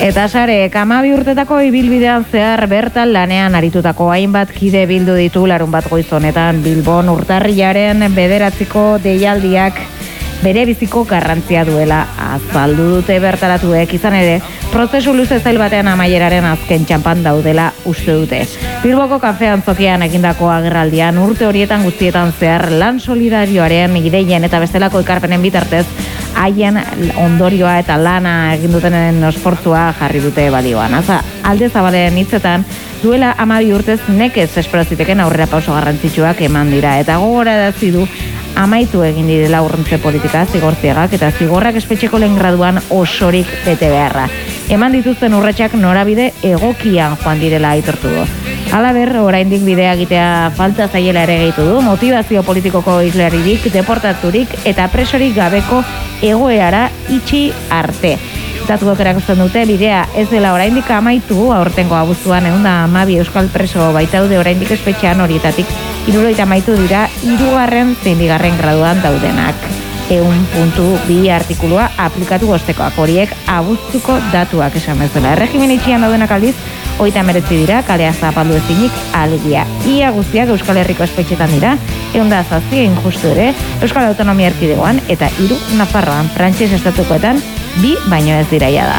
Eta sare, 12 urtetako ibilbidean zehar bertan lanean aritutako hainbat kide bildu ditu larunbat goiz honetan Bilbon urtarrilaren 9ko deialdiak bere biziko garrantzia duela azaldu dute bertaratuek, izan ere, prozesu luze zail batean amaieraren azken txampan daudela uste dute. Bilboko kafean zokian egindako agerraldian urte horietan guztietan zehar lan solidarioaren ideien eta bestelako ekarpenen bitartez haien ondorioa eta lana egin dutenen esfortzua jarri dute balioan. Alde Zabalen hitzetan, duela 12 urtez nekez espero ziteken aurrera pauso garrantzitsuak eman dira, eta gogorarazi du amaitu egin direla urruntze politika zigorziegak eta zigorrak espetxeko lehen graduan osorik bete beharra. Eman dituzten urratsak norabide egokian joan direla aitortu du. Halaber, oraindik bidea egitea falta zaiela ere gehitu du, motivazio politikoko islaririk, deportaturik eta presorik gabeko egoerara itxi arte. Datuak erakusten dute bidea ez dela oraindik amaitu, aurtengo abuztuan 112 euskal preso baitaude oraindik espetxean, horietatik 70 dira 3. zein 2. graduan daudenak. 1.2 artikulua aplikatu ostekoak, horiek abuztuko datuak esan bezala. Erregimen itxian daudenak aldiz 39 dira, kalea zapaldu ezinik alegia. Ia guztiak Euskal Herriko espetxetan dira, 107 injustu ere, Euskal Autonomia Erkidegoan eta 3 Nafarroan, Frantses estatukoetan 2 baino ez dira da.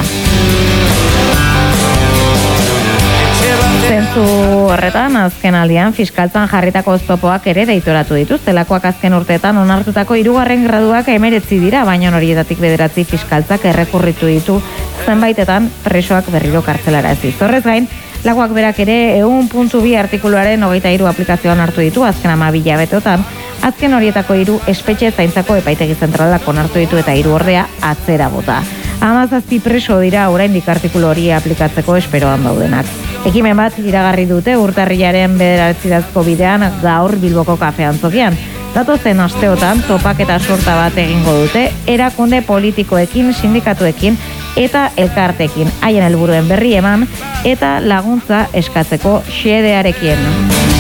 Zentzu horretan, azken aldian, fiskaltzan jarritako oztopoak ere deitoratu dituz. Delakoak azken urteetan onartutako 3. graduak 19 dira, baina horietatik 9 fiskaltzak errekurritu ditu zenbaitetan presoak berriro kartzelara ez. Horrez gain, lakoak berak ere 1.2 artikuluaren 23 aplikazioan hartu ditu azken 12 hilabeteotan. Azken horietako 3 espetxe zaintzako epaitegi zentralak onartu ditu eta 3 ordea atzera bota. 17 preso dira oraindik artikulu hori aplikatzeko esperoan daudenak. Ekimen bat iragarri dute urtarrilaren 9 bidean gaur Bilboko kafean zokian. Datozen asteotan topak eta sorta bat egingo dute erakunde politikoekin, sindikatuekin eta elkartekin. Haien helburuen berri eman eta laguntza eskatzeko xedearekin.